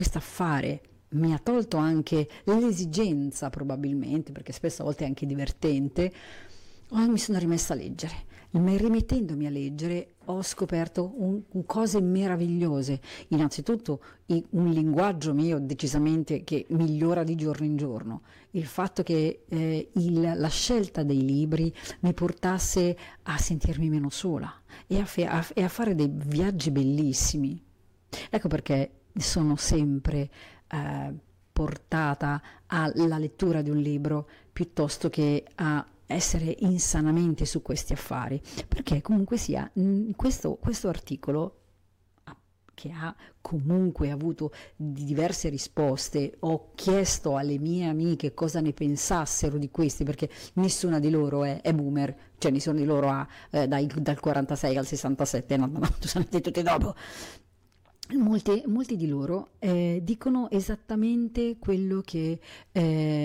questo affare mi ha tolto anche l'esigenza, probabilmente, perché spesso a volte è anche divertente, mi sono rimessa a leggere. Rimettendomi a leggere ho scoperto cose meravigliose. Innanzitutto un linguaggio mio decisamente che migliora di giorno in giorno. Il fatto che la scelta dei libri mi portasse a sentirmi meno sola e a fare dei viaggi bellissimi. Ecco perché sono sempre portata alla lettura di un libro piuttosto che a essere insanamente su questi affari, perché comunque sia questo articolo che ha comunque avuto diverse risposte. Ho chiesto alle mie amiche cosa ne pensassero di questi, perché nessuna di loro è boomer, cioè nessuna di loro ha dal 46 al 67, no, sono tutti dopo. Molti di loro dicono esattamente quello che è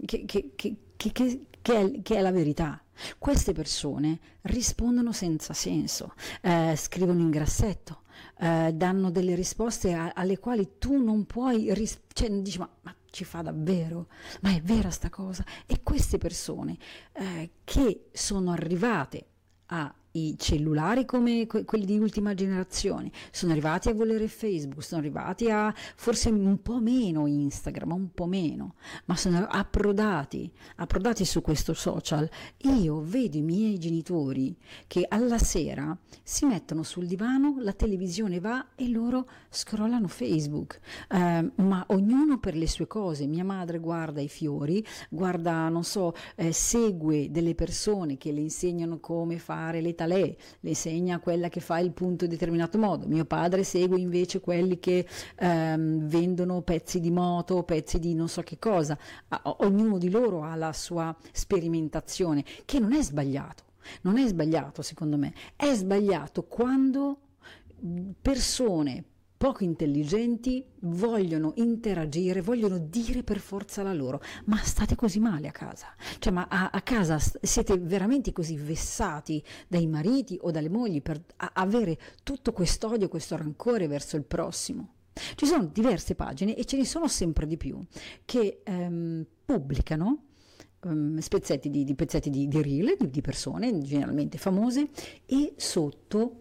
la verità. Queste persone rispondono senza senso, scrivono in grassetto, danno delle risposte alle quali tu non puoi, cioè dici ma ci fa davvero? Ma è vera sta cosa? E queste persone che sono arrivate ai cellulari come quelli di ultima generazione, sono arrivati a volere Facebook, sono arrivati a forse un po' meno Instagram, un po' meno, ma sono approdati su questo social. Io vedo i miei genitori che alla sera si mettono sul divano, la televisione va e loro scrollano Facebook, ma ognuno per le sue cose. Mia madre guarda i fiori, guarda, non so, segue delle persone che le insegnano come fare le talè, le insegna quella che fa il punto in determinato modo. Mio padre segue invece quelli che vendono pezzi di moto, pezzi di non so che cosa. Ognuno di loro ha la sua sperimentazione, che non è sbagliato. Non è sbagliato, secondo me. È sbagliato quando persone poco intelligenti vogliono interagire, vogliono dire per forza la loro. Ma state così male a casa? Cioè, ma a casa siete veramente così vessati dai mariti o dalle mogli per avere tutto quest'odio, questo rancore verso il prossimo? Ci sono diverse pagine, e ce ne sono sempre di più, che pubblicano pezzetti di reel di persone generalmente famose, e sotto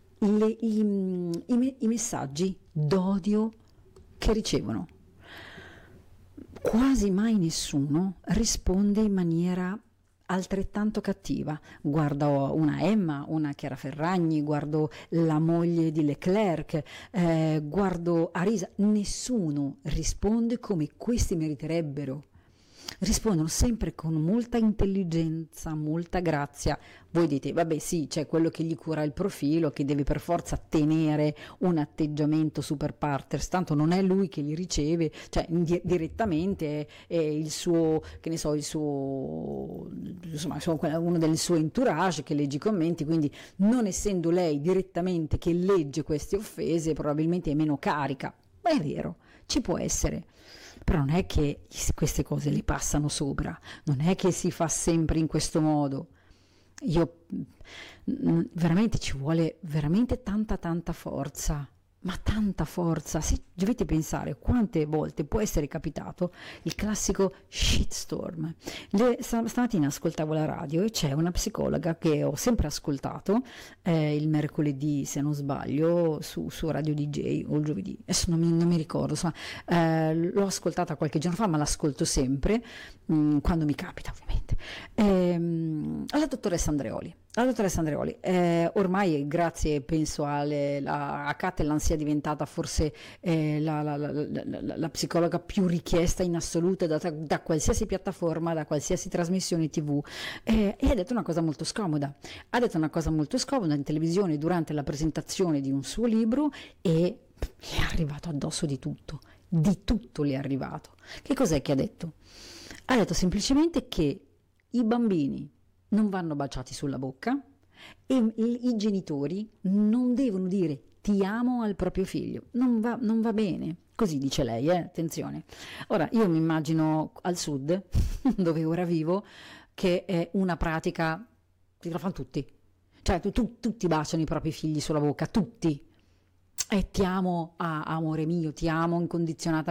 i messaggi d'odio che ricevono. Quasi mai nessuno risponde in maniera altrettanto cattiva. Guardo una Emma, una Chiara Ferragni, guardo la moglie di Leclerc, guardo Arisa. Nessuno risponde come questi meriterebbero. Rispondono sempre con molta intelligenza, molta grazia. Voi dite, vabbè sì, c'è quello che gli cura il profilo, che deve per forza tenere un atteggiamento super partes, tanto non è lui che li riceve, cioè direttamente è il suo, che ne so, il suo, insomma, uno del suo entourage che legge i commenti, quindi non essendo lei direttamente che legge queste offese, probabilmente è meno carica. Ma è vero, ci può essere. Però non è che queste cose le passano sopra, non è che si fa sempre in questo modo. Veramente ci vuole veramente tanta forza, ma tanta forza. Se dovete pensare quante volte può essere capitato il classico shitstorm. Stamattina ascoltavo la radio e c'è una psicologa che ho sempre ascoltato il mercoledì, se non sbaglio, su Radio DJ, o il giovedì, adesso non mi ricordo, insomma, l'ho ascoltata qualche giorno fa, ma l'ascolto sempre quando mi capita, ovviamente. La dottoressa Andreoli. Ormai grazie, penso a Catalan, sia diventata forse la psicologa più richiesta in assoluto da qualsiasi piattaforma, da qualsiasi trasmissione TV, e ha detto una cosa molto scomoda. In televisione durante la presentazione di un suo libro, e le è arrivato addosso di tutto le è arrivato. Che cos'è che ha detto? Ha detto semplicemente che i bambini non vanno baciati sulla bocca e i genitori non devono dire ti amo al proprio figlio. Non va bene. Così dice lei, attenzione. Ora, io mi immagino al sud, dove ora vivo, che è una pratica che lo fanno tutti. Cioè, tutti baciano i propri figli sulla bocca, tutti. ti amo, amore mio, ti amo incondizionatamente.